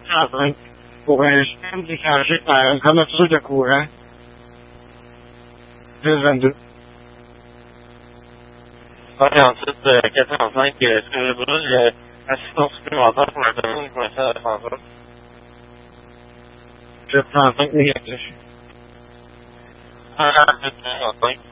435 pour un système déclenché par une rupture de courant. 1022. Ok, ensuite, 405, est-ce que je brûle assistance supplémentaire pour la personne coincée à l'ascenseur? 435 négatif. 405.